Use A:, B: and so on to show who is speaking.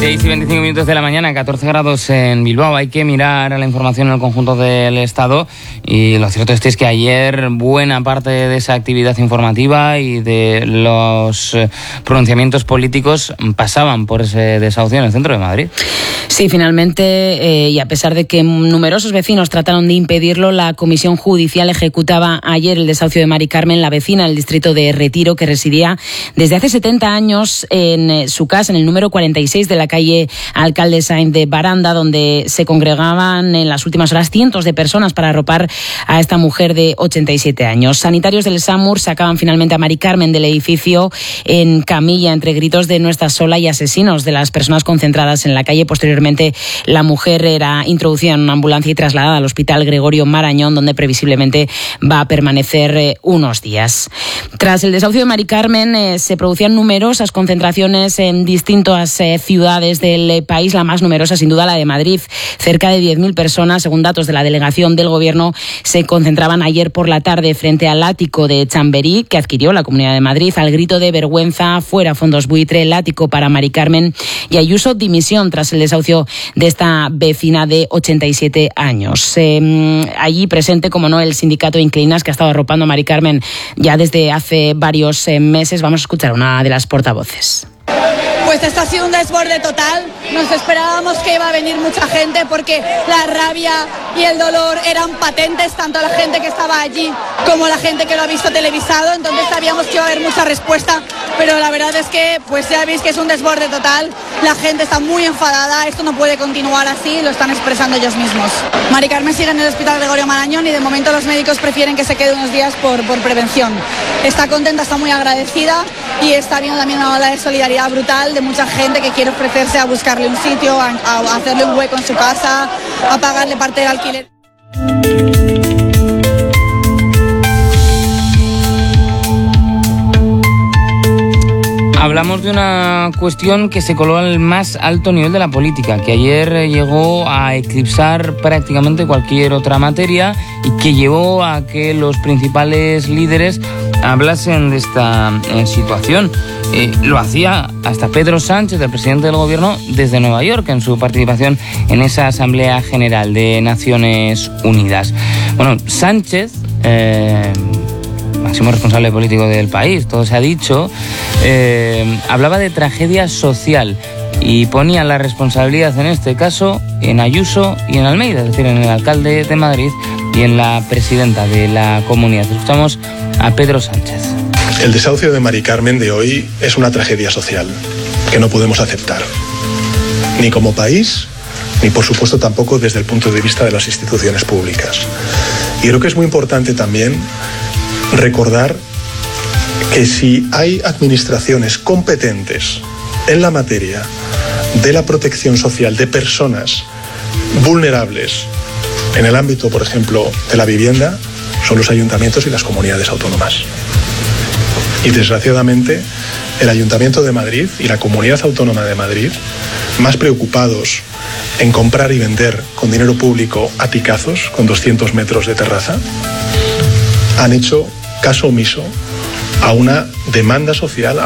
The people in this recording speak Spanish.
A: 6:25 de la mañana, 14 grados en Bilbao. Hay que mirar a la información en el conjunto del Estado y lo cierto es que ayer buena parte de esa actividad informativa y de los pronunciamientos políticos pasaban por ese desahucio en el centro de Madrid.
B: Sí, finalmente, y a pesar de que numerosos vecinos trataron de impedirlo, la Comisión Judicial ejecutaba ayer el desahucio de Mari Carmen, la vecina del distrito de Retiro, que residía desde hace 70 años en su casa, en el número 46 de la calle Alcalde Sainz de Baranda, donde se congregaban en las últimas horas cientos de personas para arropar a esta mujer de 87 años. Sanitarios del SAMUR sacaban finalmente a Mari Carmen del edificio en camilla, entre gritos de "no estás sola" y asesinos de las personas concentradas en la calle. Posteriormente, la mujer era introducida en una ambulancia y trasladada al Hospital Gregorio Marañón, donde previsiblemente va a permanecer unos días. Tras el desahucio de Mari Carmen, se producían numerosas concentraciones en distintas ciudades del país, la más numerosa sin duda la de Madrid. Cerca de 10.000 personas, según datos de la delegación del Gobierno, se concentraban ayer por la tarde frente al ático de Chamberí, que adquirió la Comunidad de Madrid, al grito de "vergüenza, fuera fondos buitre, el ático para Mari Carmen", y Ayuso dimisión tras el desahucio de esta vecina de 87 años. Allí presente, como no, el sindicato Inclinas, que ha estado arropando a Mari Carmen ya desde hace varios meses. Vamos a escuchar a una de las portavoces.
C: Pues esto ha sido un desborde total. Nos esperábamos que iba a venir mucha gente porque la rabia y el dolor eran patentes, tanto la gente que estaba allí como la gente que lo ha visto televisado. Entonces sabíamos que iba a haber mucha respuesta, pero la verdad es que pues ya veis que es un desborde total. La gente está muy enfadada, esto no puede continuar así, lo están expresando ellos mismos. Mari Carmen sigue en el Hospital Gregorio Marañón y de momento los médicos prefieren que se quede unos días por prevención. Está contenta, está muy agradecida y está viendo también una ola de solidaridad brutal de mucha gente que quiere ofrecerse a buscarle un sitio, a hacerle un hueco en su casa, a pagarle parte del alquiler.
A: Hablamos de una cuestión que se coló al más alto nivel de la política, que ayer llegó a eclipsar prácticamente cualquier otra materia y que llevó a que los principales líderes hablasen de esta situación. Lo hacía hasta Pedro Sánchez, el presidente del Gobierno, desde Nueva York, en su participación en esa Asamblea General de Naciones Unidas. Bueno, Sánchez, máximo responsable político del país, todo se ha dicho, hablaba de tragedia social y ponía la responsabilidad en este caso en Ayuso y en Almeida, es decir, en el alcalde de Madrid y en la presidenta de la comunidad. Escuchamos a Pedro Sánchez.
D: El desahucio de Mari Carmen de hoy es una tragedia social que no podemos aceptar, ni como país, ni por supuesto tampoco desde el punto de vista de las instituciones públicas. Y creo que es muy importante también recordar que si hay administraciones competentes en la materia de la protección social de personas vulnerables en el ámbito, por ejemplo, de la vivienda, son los ayuntamientos y las comunidades autónomas. Y desgraciadamente, el Ayuntamiento de Madrid y la Comunidad Autónoma de Madrid, más preocupados en comprar y vender con dinero público aticazos con 200 metros de terraza, han hecho caso omiso a una demanda social,